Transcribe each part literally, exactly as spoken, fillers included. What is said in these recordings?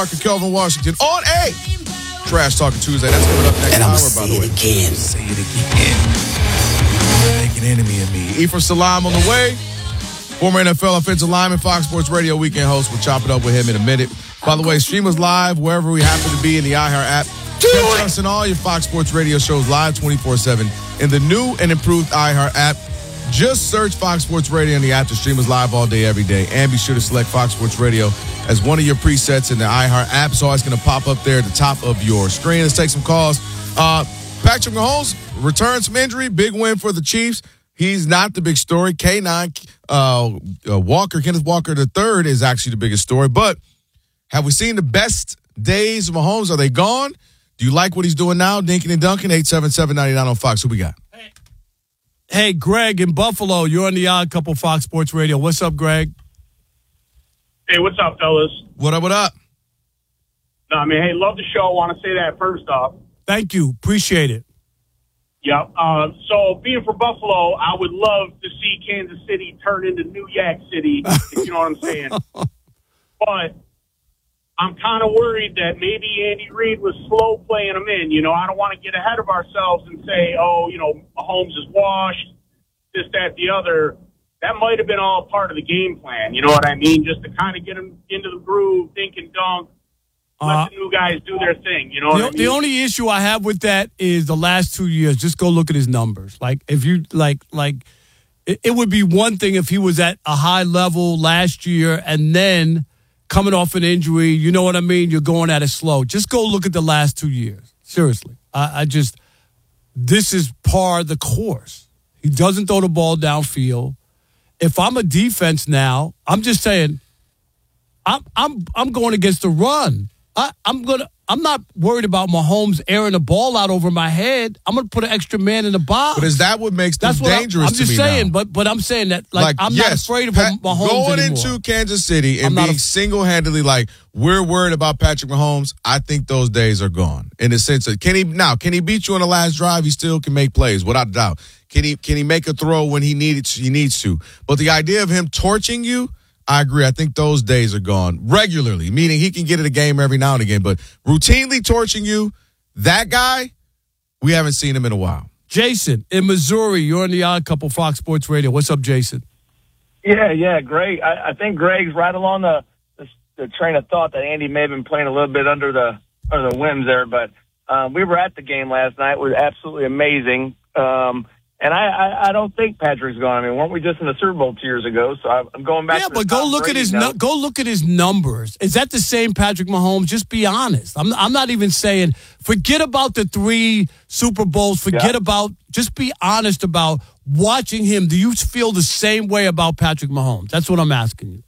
Kelvin Washington on a Trash Talking Tuesday. That's coming up next and hour, by the way. Again. Say it again. Make an enemy of me. Ephraim Salaam on the way. Former N F L offensive lineman, Fox Sports Radio weekend host. We'll chop it up with him in a minute. By the way, stream us live wherever we happen to be in the iHeart app. Catch us in all your Fox Sports Radio shows live twenty-four seven in the new and improved iHeart app. Just search Fox Sports Radio in the app to stream us live all day, every day. And be sure to select Fox Sports Radio as one of your presets in the iHeart app. It's always going to pop up there at the top of your screen. Let's take some calls. Uh, Patrick Mahomes returns from injury. Big win for the Chiefs. He's not the big story. K nine, uh, uh, Walker, Kenneth Walker the third is actually the biggest story. But have we seen the best days of Mahomes? Are they gone? Do you like what he's doing now? Dinkin' and Duncan, eight seven seven, nine nine on Fox. Who we got? Hey, Greg in Buffalo. You're on the Odd Couple Fox Sports Radio. What's up, Greg? Hey, what's up, fellas? What up, what up? No, I mean, hey, love the show. I want to say that first off. Thank you. Appreciate it. Yep. Uh, so, being from Buffalo, I would love to see Kansas City turn into New Yak City, if you know what I'm saying. But I'm kind of worried that maybe Andy Reid was slow playing them in. You know, I don't want to get ahead of ourselves and say, oh, you know, Mahomes is washed, this, that, the other. That might have been all part of the game plan. You know what I mean? Just to kind of get him into the groove, think and dunk, let uh, the new guys do their thing. You know what the, I mean? The only issue I have with that is the last two years. Just go look at his numbers. Like, if you, like, like it, it would be one thing if he was at a high level last year and then coming off an injury, you know what I mean? You're going at it slow. Just go look at the last two years. Seriously. I, I just, this is par of the course. He doesn't throw the ball downfield. If I'm a defense now, I'm just saying, I'm I'm I'm going against the run. I, I'm gonna. I'm not worried about Mahomes airing the ball out over my head. I'm gonna put an extra man in the box. But is that what makes them That's what dangerous I'm, I'm just to me saying, now? but but I'm saying that like, Like, I'm yes, not afraid of Pat, Mahomes going anymore. into Kansas City and I'm not being a- single-handedly like, we're worried about Patrick Mahomes. I think those days are gone. In the sense of, can he now can he beat you on the last drive? He still can make plays, without a doubt. Can he can he make a throw when he needs he needs to? But the idea of him torching you, I agree. I think those days are gone regularly, meaning he can get in a game every now and again. But routinely torching you, that guy, we haven't seen him in a while. Jason in Missouri, you're on the Odd Couple Fox Sports Radio. What's up, Jason? Yeah, yeah, Greg. I, I think Greg's right along the, the the train of thought that Andy may have been playing a little bit under the under the whims there. But um, we were at the game last night. It was absolutely amazing. Um, And I, I, I don't think Patrick's gone. I mean, weren't we just in the Super Bowl two years ago? So I'm going back. Yeah, to but go look at his no, go look at his numbers. Is that the same Patrick Mahomes? Just be honest. I'm I'm not even saying forget about the three Super Bowls. Forget yeah. about. Just be honest about watching him. Do you feel the same way about Patrick Mahomes? That's what I'm asking you.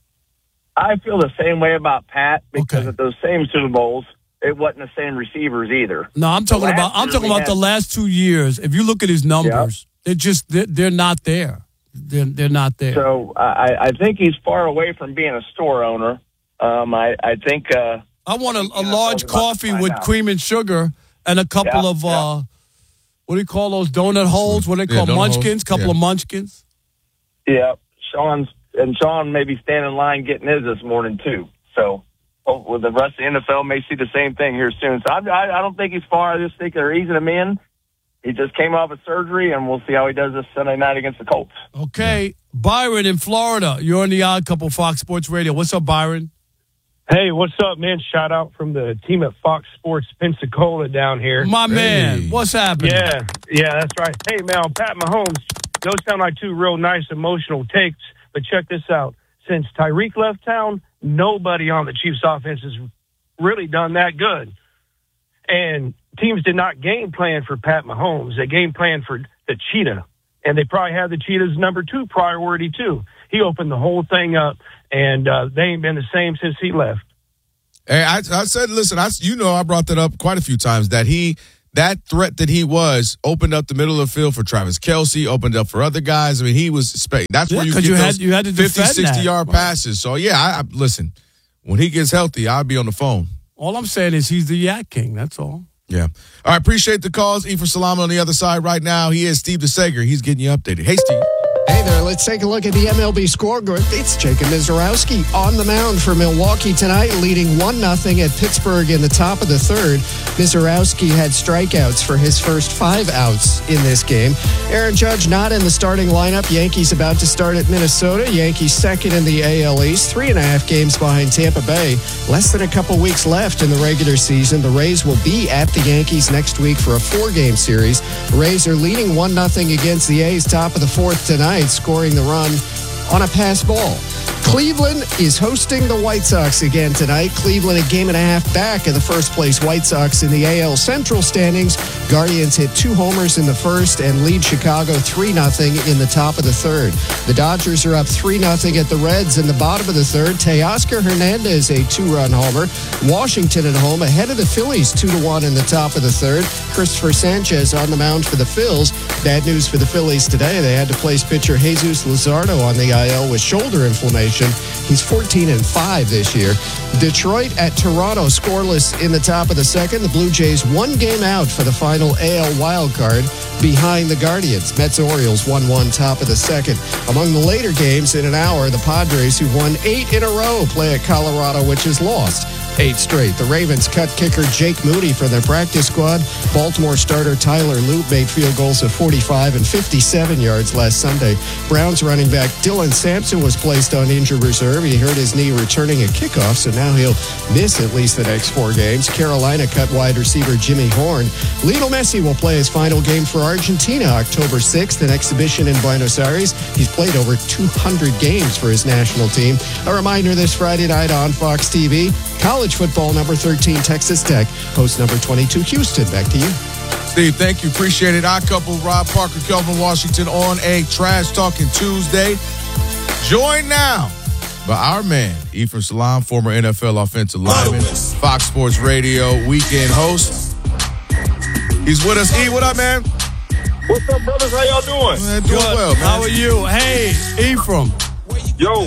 I feel the same way about Pat because Okay. at those same Super Bowls, it wasn't the same receivers either. No, I'm talking The about. last I'm year talking we about the had- last two years. If you look at his numbers, they're just they're, they're not there. They're they're not there. So I, I think he's far away from being a store owner. Um, I, I think. Uh, I want a, a Yeah, large I was about to coffee find with out. cream and sugar and a couple Yeah, of, yeah. uh, what do you call those, donut holes? What do they Yeah, call donut holes. munchkins? Couple Yeah. of munchkins? Yeah, Sean's and Sean may be standing in line getting his this morning too. So, oh, well, the rest of the N F L may see the same thing here soon. So I, I, I don't think he's far. I just think they're easing him in. He just came off of surgery, and we'll see how he does this Sunday night against the Colts. Okay. Byron in Florida. You're on the Odd Couple Fox Sports Radio. What's up, Byron? Hey, what's up, man? Shout out from the team at Fox Sports Pensacola down here. My man. What's happening? Yeah, yeah, that's right. Hey, man, on Pat Mahomes, those sound like two real nice emotional takes, but check this out. Since Tyreek left town, nobody on the Chiefs offense has really done that good. And teams did not game plan for Pat Mahomes. They game planned for the cheetah. And they probably had the cheetah's number two priority, too. He opened the whole thing up, and uh, they ain't been the same since he left. Hey, I, I said, listen, I, you know, I brought that up quite a few times, that he, that threat that he was, opened up the middle of the field for Travis Kelce, opened up for other guys. I mean, he was, that's Yeah, where you 'cause get you those had- you had to fifty, defend that. sixty-yard passes. So, yeah, I, I listen, when he gets healthy, I'll be on the phone. All I'm saying is he's the Yak King. That's all. Yeah. All right, appreciate the calls. Ephraim Salaam on the other side right now. He is Steve DeSager. He's getting you updated. Hey, Steve. Hey there, let's take a look at the M L B scoreboard. It's Jacob Mizorowski on the mound for Milwaukee tonight, leading one nothing at Pittsburgh in the top of the third. Mizorowski had strikeouts for his first five outs in this game. Aaron Judge not in the starting lineup. Yankees about to start at Minnesota. Yankees second in the A L East, three and a half games behind Tampa Bay. Less than a couple weeks left in the regular season. The Rays will be at the Yankees next week for a four-game series. The Rays are leading one nothing against the A's, top of the fourth tonight, scoring the run on a pass ball. Cleveland is hosting the White Sox again tonight. Cleveland a game and a half back of the first-place White Sox in the A L Central standings. Guardians hit two homers in the first and lead Chicago three nothing in the top of the third. The Dodgers are up three nothing at the Reds in the bottom of the third. Teoscar Hernandez a two-run homer. Washington at home ahead of the Phillies two to one in the top of the third. Christopher Sanchez on the mound for the Phils. Bad news for the Phillies today. They had to place pitcher Jesus Luzardo on the I L with shoulder inflammation. He's fourteen and five this year. Detroit at Toronto scoreless in the top of the second. The Blue Jays one game out for the final A L wild card behind the Guardians. Mets-Orioles one one top of the second. Among the later games in an hour, the Padres, who won eight in a row, play at Colorado, which has lost eight straight. The Ravens cut kicker Jake Moody from their practice squad. Baltimore starter Tyler Loop made field goals of forty-five and fifty-seven yards last Sunday. Browns running back Dylan Sampson was placed on injured reserve. He hurt his knee returning a kickoff, so now he'll miss at least the next four games. Carolina cut wide receiver Jimmy Horn. Lionel Messi will play his final game for Argentina October sixth, an exhibition in Buenos Aires. He's played over two hundred games for his national team. A reminder this Friday night on Fox T V, college football, number thirteen, Texas Tech, host number twenty-two, Houston. Back to you. Steve, thank you. Appreciate it. Our couple, Rob Parker, Kelvin Washington, on a Trash Talking Tuesday. Joined now by our man, Ephraim Salaam, former N F L offensive lineman, Fox Sports Radio weekend host. He's with us. E, what up, man? What's up, brothers? How y'all doing? Man, doing Good. well, man. How are you? Hey, Ephraim. Yo.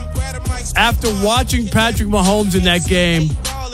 After watching Patrick Mahomes in that game,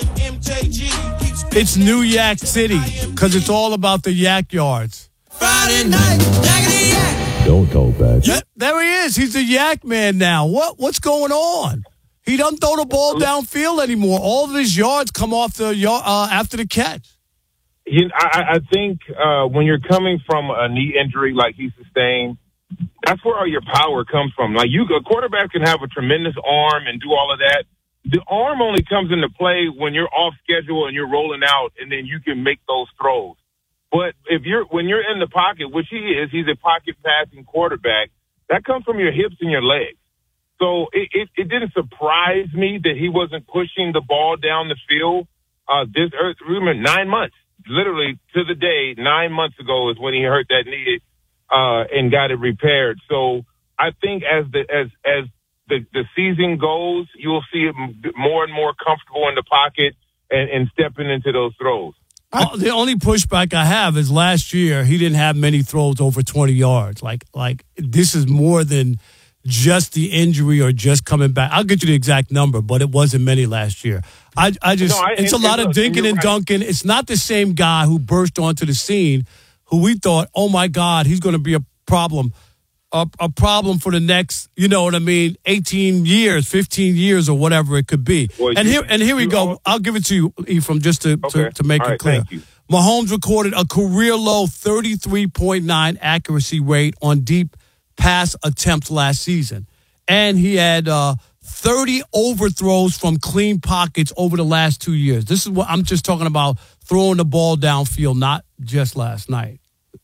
it's New Yak City because it's all about the yak yards. Friday night, yakety yak. Don't talk back. Yeah, there he is. He's a yak man now. What what's going on? He doesn't throw the ball downfield anymore. All of his yards come off the yard uh, after the catch. You, I, I think uh, when you're coming from a knee injury like he sustained, that's where all your power comes from. Like you, a quarterback can have a tremendous arm and do all of that. The arm only comes into play when you're off schedule and you're rolling out, and then you can make those throws. But if you're when you're in the pocket, which he is, he's a pocket passing quarterback. That comes from your hips and your legs. So it, it, it didn't surprise me that he wasn't pushing the ball down the field. Uh, this remember nine months, literally to the day, nine months ago is when he hurt that knee uh, and got it repaired. So I think as the as as the, the season goes, you'll see him more and more comfortable in the pocket and, and stepping into those throws. Uh, the only pushback I have is last year he didn't have many throws over twenty yards. Like like this is more than just the injury or just coming back. I'll get you the exact number, but it wasn't many last year. I, I just, no, I, it's and, a lot and, of dinking and, and dunking. Right. It's not the same guy who burst onto the scene who we thought, oh my God, he's going to be a problem, a, a problem for the next, you know what I mean, eighteen years, fifteen years or whatever it could be. Well, and you, here, and here we go. All, I'll give it to you, Ephraim, just to, okay. to, to make all it right, clear. Thank you. Mahomes recorded a career low thirty-three point nine accuracy rate on deep pass attempts last season. And he had uh, thirty overthrows from clean pockets over the last two years. This is what I'm just talking about, throwing the ball downfield, not just last night.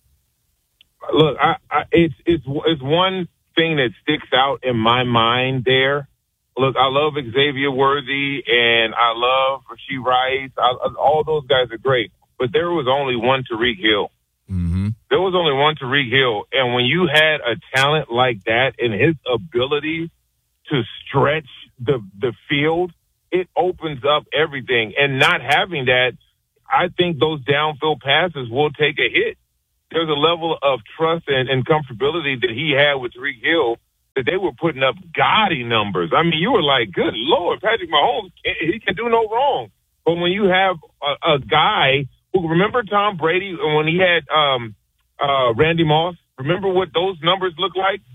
Look, I, I, it's, it's, it's one thing that sticks out in my mind there. Look, I love Xavier Worthy and I love Rashee Rice. I, all those guys are great. But there was only one Tyreek Hill. Mm-hmm. There was only one Tyreek Hill. And when you had a talent like that and his ability to stretch the the field, it opens up everything. And not having that, I think those downfield passes will take a hit. There's a level of trust and, and comfortability that he had with Tyreek Hill that they were putting up gaudy numbers. I mean, you were like, good Lord, Patrick Mahomes, he can do no wrong. But when you have a, a guy who, remember Tom Brady when he had um, uh, Randy Moss? Remember what those numbers look like?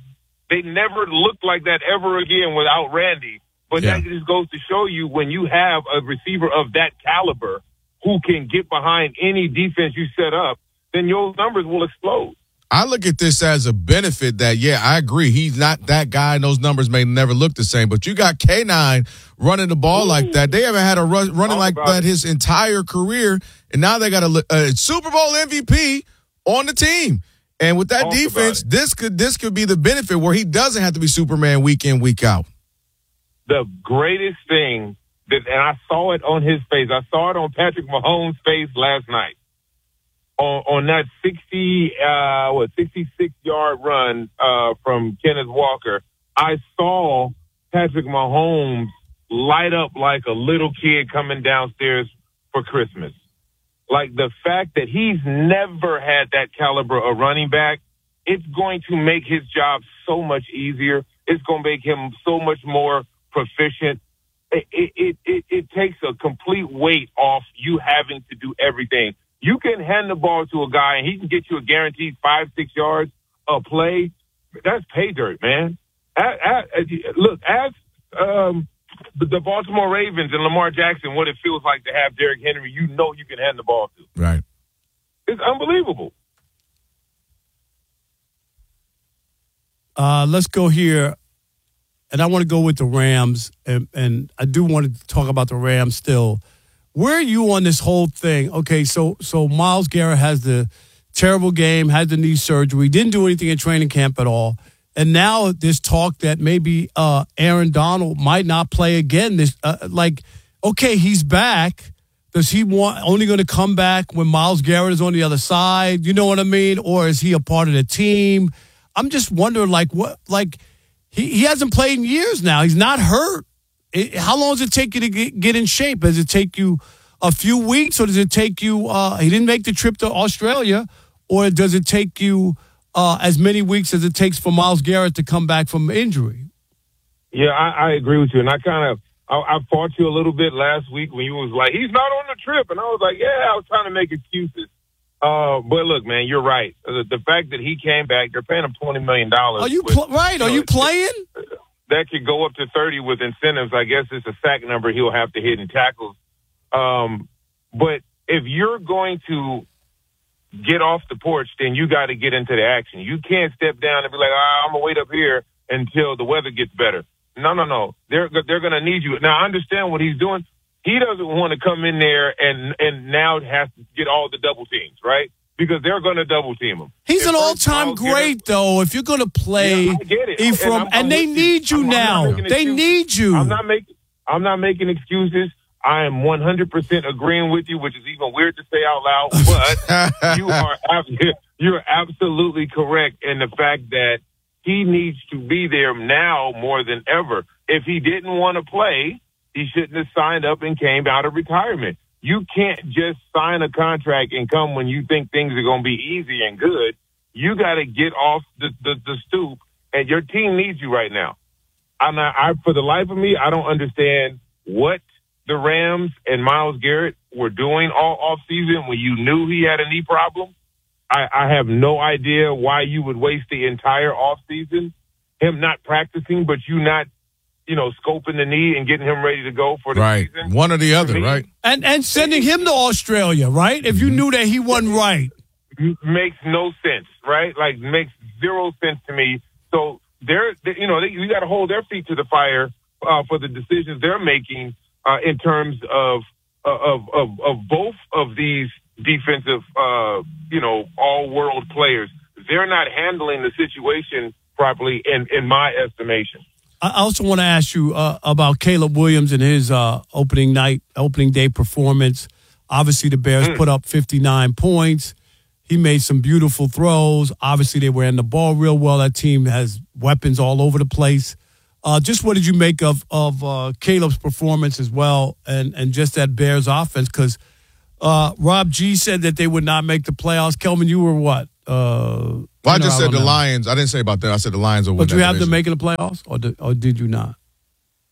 They never looked like that ever again without Randy. But Yeah. that just goes to show you when you have a receiver of that caliber who can get behind any defense you set up, then your numbers will explode. I look at this as a benefit that, yeah, I agree. He's not that guy, and those numbers may never look the same. But you got K nine running the ball Ooh. like that. They haven't had a run, running Talk like that it. his entire career, and now they got a, a Super Bowl M V P on the team. And with that Talk defense, this could this could be the benefit where he doesn't have to be Superman week in, week out. The greatest thing that, and I saw it on his face. I saw it on Patrick Mahomes' face last night on, on that sixty, uh, what sixty-six yard run uh, from Kenneth Walker. I saw Patrick Mahomes light up like a little kid coming downstairs for Christmas. Like the fact that he's never had that caliber of running back, it's going to make his job so much easier. It's going to make him so much more proficient. It, it, it, it takes a complete weight off you having to do everything. You can hand the ball to a guy and he can get you a guaranteed five, six yards a play. That's pay dirt, man. At, at, look, ask um, the, the Baltimore Ravens and Lamar Jackson what it feels like to have Derrick Henry. You know you can hand the ball to. Right. It's unbelievable. Uh, let's go here. And I want to go with the Rams, and, and I do want to talk about the Rams still. Where are you on this whole thing? Okay, so so Myles Garrett has the terrible game, had the knee surgery, didn't do anything in training camp at all, and now there's talk that maybe uh, Aaron Donald might not play again. This uh, like, okay, he's back. Does he want only going to come back when Myles Garrett is on the other side? You know what I mean? Or is he a part of the team? I'm just wondering, like what, like. He he hasn't played in years now. He's not hurt. It, how long does it take you to get, get in shape? Does it take you a few weeks, or does it take you uh, – he didn't make the trip to Australia, or does it take you uh, as many weeks as it takes for Myles Garrett to come back from injury? Yeah, I, I agree with you. And I kind of I, I fought you a little bit last week when you was like, he's not on the trip. And I was like, yeah, I was trying to make excuses. Uh, but look, man, you're right. The, the fact that he came back, they're paying him twenty million dollars. Are you pl- right? You know, Are you playing? That could go up to thirty with incentives. I guess it's a sack number he'll have to hit in tackles. Um, but if you're going to get off the porch, then you got to get into the action. You can't step down and be like, ah, I'm going to wait up here until the weather gets better. No, no, no. They're, they're going to need you. Now, I understand what he's doing. He doesn't want to come in there and and now has to get all the double teams, right? Because they're going to double team him. He's if an all-time great, it, though. If you're going to play, yeah, I get it. Ephraim, and, I'm, and I'm they need you, you now. They need you. I'm not making. I'm not making excuses. I am one hundred percent agreeing with you, which is even weird to say out loud. But you are you're absolutely correct in the fact that he needs to be there now more than ever. If he didn't want to play, he shouldn't have signed up and came out of retirement. You can't just sign a contract and come when you think things are going to be easy and good. You got to get off the, the, the stoop, and your team needs you right now. I'm not, I, for the life of me, I don't understand what the Rams and Myles Garrett were doing all off season when you knew he had a knee problem. I, I have no idea why you would waste the entire off season, him not practicing, but you not, you know, scoping the knee and getting him ready to go for the right. season. One or the other, right? And and sending him to Australia, right? If you knew that he wasn't right. Makes no sense, right? Like, makes zero sense to me. So, they're, they, you know, they, you got to hold their feet to the fire uh, for the decisions they're making uh, in terms of, of, of, of both of these defensive, uh, you know, all-world players. They're not handling the situation properly, in, in my estimation. I also want to ask you uh, about Caleb Williams and his uh, opening night, opening day performance. Obviously, the Bears mm. put up fifty-nine points. He made some beautiful throws. Obviously, they were in the ball real well. That team has weapons all over the place. Uh, just what did you make of of uh, Caleb's performance as well, and and just that Bears offense? Because uh, Rob G said that they would not make the playoffs. Kelvin, you were what? Uh, well, I just said the Lions. I didn't say about that. I said the Lions will win. But you have them making the playoffs, or did, or did you not?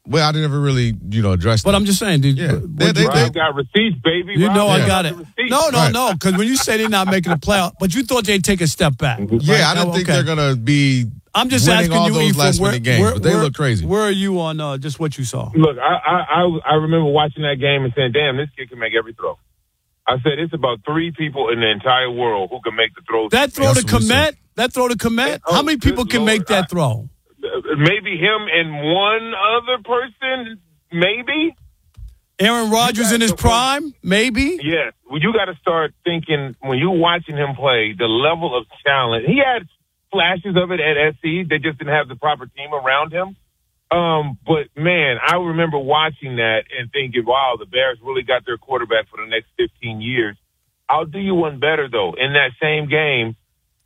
Well, I never really, you know, addressed But that. I'm just saying, dude. Yeah. what They- you- they- Rob got receipts, baby. You Rob know I Yeah. got it. receipts. No, no, Right. no. Because when you say they're not making a playoff, but you thought they'd take a step back. Yeah, right? I didn't Oh, think okay. they're going to be I'm just winning asking all you, those Ephraim, last where, minute games, where, but they where- look crazy. Where are you on uh, just what you saw? Look, I, I I I remember watching that game and saying, "Damn, this kid can make every throw." I said, "It's about three people in the entire world who can make the throws." That throw That's to what we said. Komet? That throw to Komet? Oh, How many people good can make Lord. that I- throw? Maybe him and one other person, maybe. Aaron Rodgers guys in his don't- prime? Maybe? Yes. Well, you got to start thinking when you're watching him play, the level of talent. He had flashes of it at S C. They just didn't have the proper team around him. Um, but man, I remember watching that and thinking, wow, the Bears really got their quarterback for the next fifteen years. I'll do you one better though. In that same game,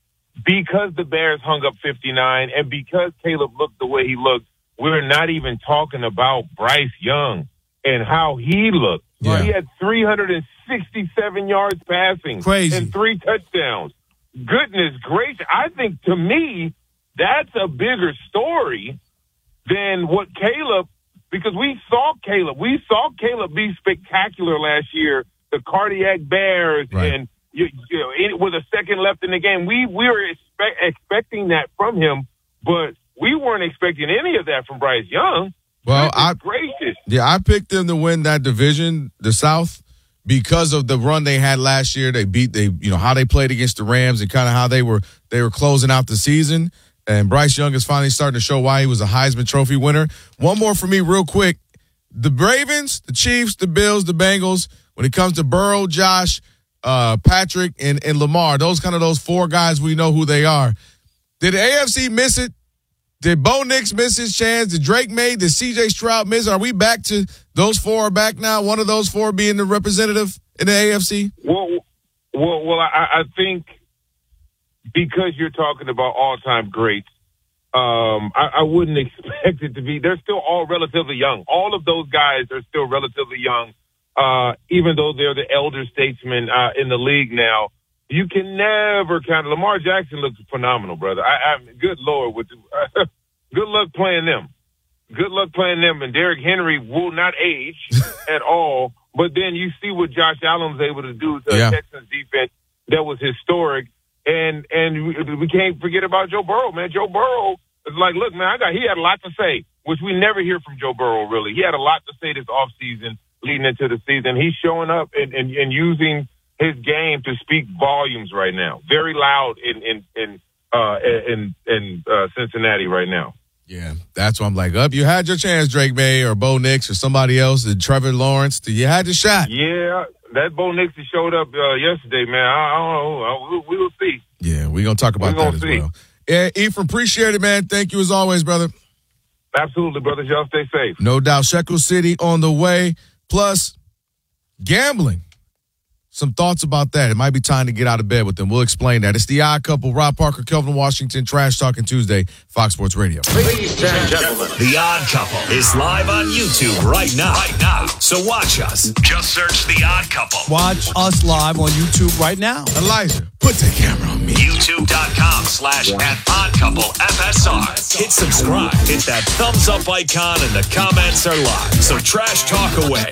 because the Bears hung up fifty-nine and because Caleb looked the way he looked, we're not even talking about Bryce Young and how he looked. Yeah. He had three hundred sixty-seven yards passing Crazy. and three touchdowns. Goodness gracious. I think to me, that's a bigger story than what Caleb, because we saw Caleb. We saw Caleb be spectacular last year, the cardiac bears, Right. and you, you know, it, with a second left in the game. We, we were expect, expecting that from him, but we weren't expecting any of that from Bryce Young. Well, Goodness I gracious. yeah, I picked them to win that division, the South, because of the run they had last year. They beat they, you know, how they played against the Rams and kind of how they were they were closing out the season. And Bryce Young is finally starting to show why he was a Heisman Trophy winner. One more for me, real quick: the Ravens, the Chiefs, the Bills, the Bengals. When it comes to Burrow, Josh, uh, Patrick, and and Lamar, those kind of those four guys, we know who they are. Did the A F C miss it? Did Bo Nix miss his chance? Did Drake May? Did C J Stroud miss? Are we back to those four are back now? One of those four being the representative in the A F C? Well, well, well. I, I think because you're talking about all-time greats, um, I, I wouldn't expect it to be. They're still all relatively young. All of those guys are still relatively young, uh, even though they're the elder statesmen uh, in the league now. You can never count. Lamar Jackson looks phenomenal, brother. I, I good Lord, with good luck playing them. Good luck playing them. And Derrick Henry will not age at all. But then you see what Josh Allen was able to do to Yeah. the Texans defense that was historic. And and we, we can't forget about Joe Burrow, man. Joe Burrow is like, look, man, I got he had a lot to say, which we never hear from Joe Burrow, really. He had a lot to say this offseason leading into the season. He's showing up and, and, and using his game to speak volumes right now. Very loud in in in uh, in, in uh, Cincinnati right now. Yeah, that's why I'm like, up. You had your chance, Drake May or Bo Nix or somebody else, and Trevor Lawrence. You had your shot. Yeah, that Bo Nix that showed up uh, yesterday, man. I, I don't know. We, we will see. Yeah, we're gonna talk about We're that gonna as see. well. Yeah, Ephraim, appreciate it, man. Thank you as always, brother. Absolutely, brothers. Y'all stay safe. No doubt. Shekel City on the way. Plus, gambling. Some thoughts about that. It might be time to get out of bed with them. We'll explain that. It's the Odd Couple, Rob Parker, Kelvin Washington, Trash Talking Tuesday, Fox Sports Radio. Ladies and gentlemen, The Odd Couple is live on YouTube right now. Right now. So watch us. Just search The Odd Couple. Watch us live on YouTube right now. Elijah, put the camera on me. YouTube.com slash at Odd Couple F S R. Hit subscribe. Hit that thumbs up icon and the comments are live. So trash talk away.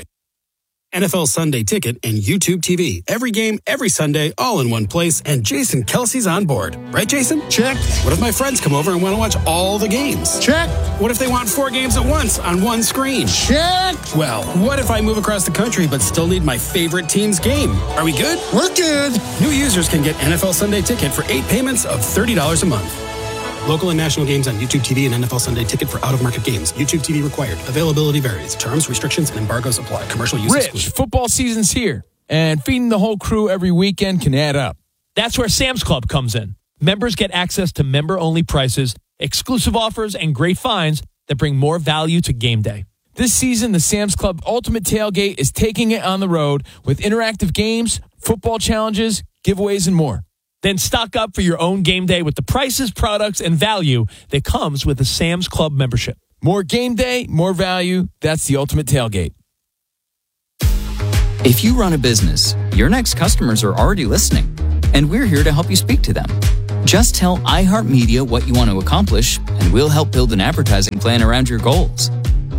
N F L Sunday Ticket and YouTube T V. Every game, every Sunday, all in one place. And Jason Kelsey's on board. Right, Jason? Check. What if my friends come over and want to watch all the games? Check. What if they want four games at once on one screen? Check. Well, what if I move across the country but still need my favorite team's game? Are we good? We're good. New users can get N F L Sunday Ticket for eight payments of thirty dollars a month. Local and national games on YouTube T V and N F L Sunday Ticket for out-of-market games. YouTube T V required. Availability varies. Terms, restrictions, and embargoes apply. Commercial use Rich, excluded. football season's here, and feeding the whole crew every weekend can add up. That's where Sam's Club comes in. Members get access to member-only prices, exclusive offers, and great finds that bring more value to game day. This season, the Sam's Club Ultimate Tailgate is taking it on the road with interactive games, football challenges, giveaways, and more. Then stock up for your own game day with the prices, products, and value that comes with a Sam's Club membership. More game day, more value. That's the Ultimate Tailgate. If you run a business, your next customers are already listening, and we're here to help you speak to them. Just tell iHeartMedia what you want to accomplish, and we'll help build an advertising plan around your goals.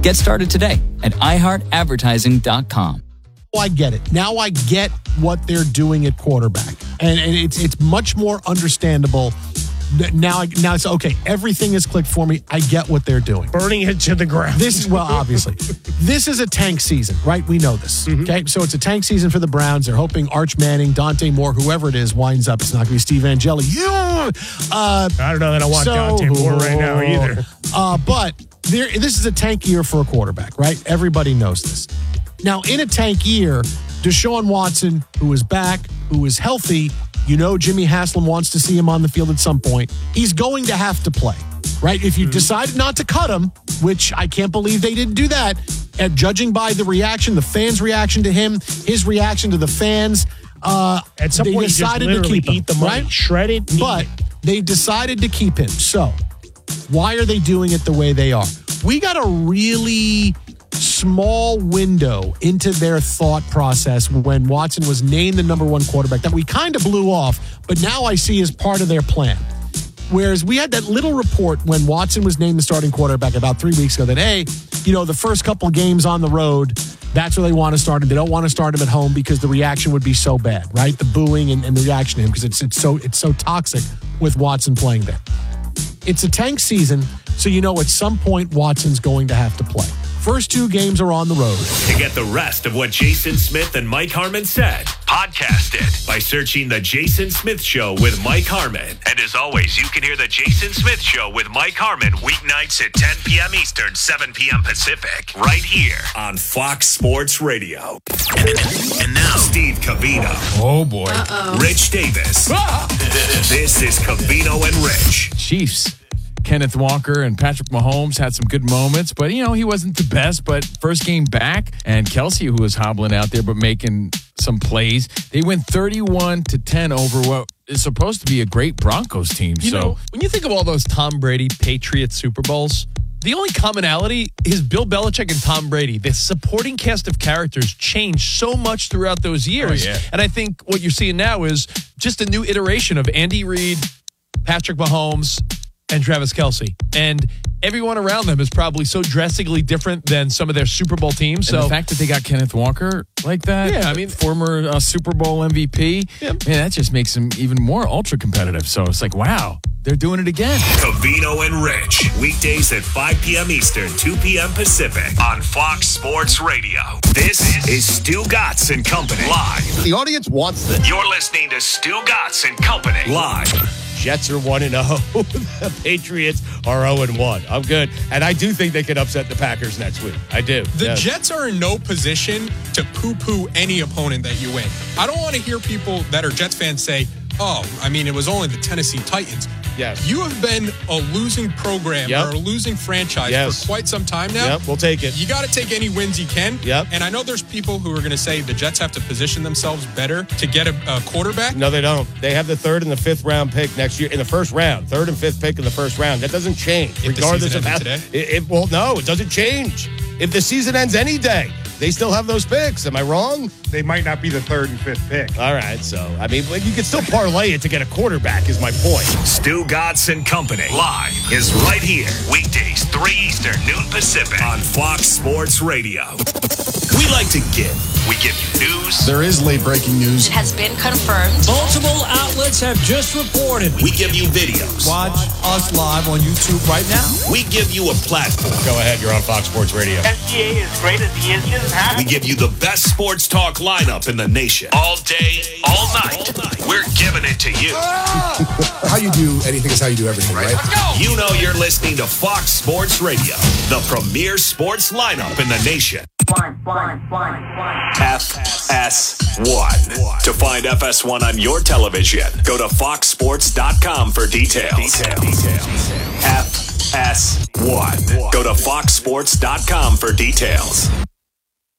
Get started today at i heart advertising dot com. I get it. Now I get what they're doing at quarterback. And, and it's it's much more understandable. Now, now it's okay. Everything is clicked for me. I get what they're doing. Burning it to the ground. This is, well, obviously. This is a tank season, right? We know this. Mm-hmm. Okay, so it's a tank season for the Browns. They're hoping Arch Manning, Dante Moore, whoever it is, winds up. It's not going to be Steve Angeli. Yeah! Uh, I don't know that I want so, Dante Moore right now either. Uh, but there, this is a tank year for a quarterback, right? Everybody knows this. Now, in a tank year, Deshaun Watson, who is back, who is healthy, you know Jimmy Haslam wants to see him on the field at some point. He's going to have to play, right? If you mm-hmm. decided not to cut him, which I can't believe they didn't do that, and judging by the reaction, the fans' reaction to him, his reaction to the fans, uh, at some they point decided you just to keep him, eat the money, right? Shred it. But they decided to keep him. So why are they doing it the way they are? We got a really small window into their thought process when Watson was named the number one quarterback that we kind of blew off, but now I see as part of their plan. Whereas we had that little report when Watson was named the starting quarterback about three weeks ago that, hey, you know, the first couple games on the road, that's where they want to start him. They don't want to start him at home because the reaction would be so bad, right? The booing and, and the reaction to him because it's it's so it's so toxic with Watson playing there. It's a tank season, so you know at some point Watson's going to have to play. First two games are on the road. To get the rest of what Jason Smith and Mike Harmon said, podcast it by searching The Jason Smith Show with Mike Harmon. And as always, you can hear The Jason Smith Show with Mike Harmon weeknights at ten p.m. Eastern, seven p.m. Pacific, right here on Fox Sports Radio. And now, Steve Covino. Oh, boy. Uh-oh. Rich Davis. Ah! This is Covino and Rich. Chiefs. Kenneth Walker and Patrick Mahomes had some good moments, but, you know, he wasn't the best. But first game back, and Kelsey, who was hobbling out there but making some plays, they went thirty-one to ten over what is supposed to be a great Broncos team. You so know, when you think of all those Tom Brady Patriots Super Bowls, the only commonality is Bill Belichick and Tom Brady. The supporting cast of characters changed so much throughout those years. Oh, yeah. And I think what you're seeing now is just a new iteration of Andy Reid, Patrick Mahomes, and Travis Kelce. And everyone around them is probably so drastically different than some of their Super Bowl teams. And so the fact that they got Kenneth Walker like that, yeah, I mean, former uh, Super Bowl M V P, yeah. man, that just makes them even more ultra competitive. So it's like, wow, they're doing it again. Covino and Rich, weekdays at five p.m. Eastern, two p.m. Pacific on Fox Sports Radio. This is Stu Gatz and Company live. The audience wants this. You're listening to Stu Gatz and Company live. Jets are one and oh. The Patriots are oh and one. I'm good. And I do think they could upset the Packers next week. I do. The yes. Jets are in no position to poo-poo any opponent that you win. I don't want to hear people that are Jets fans say, oh, I mean, it was only the Tennessee Titans. Yes. You have been a losing program yep. or a losing franchise yes. for quite some time now. Yep, we'll take it. You got to take any wins you can. Yep. And I know there's people who are going to say the Jets have to position themselves better to get a, a quarterback. No, they don't. They have the third and the fifth round pick next year in the first round. Third and fifth pick in the first round. That doesn't change. If regardless the season of how. Today? It, it, well, no, it doesn't change. If the season ends any day, they still have those picks. Am I wrong? They might not be the third and fifth pick. All right, so, I mean, you can still parlay it to get a quarterback is my point. Stu Gatz and Company live is right here. Weekdays, three Eastern, noon Pacific on Fox Sports Radio. We like to give. We give you news. There is late breaking news. It has been confirmed. Multiple outlets have just reported. We give you videos. Watch us live on YouTube right now. We give you a platform. Go ahead, you're on Fox Sports Radio. S G A is great as he is. We give you the best sports talk lineup in the nation. All day, all night. All night. We're giving it to you. How you do anything is how you do everything, right? Let's go. You know you're listening to Fox Sports Radio, the premier sports lineup in the nation. One, one, one, one. F S one. To find F S one on your television, go to fox sports dot com for details. Details. Details. F S one. Go to fox sports dot com for details.